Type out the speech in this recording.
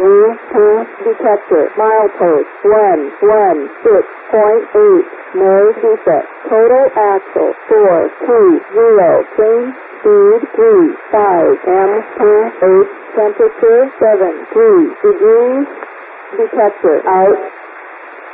New path detector. Milepost 116.8. No defect. Total axle 420. Change speed 35 mph. Temperature 73 degrees. Detector out.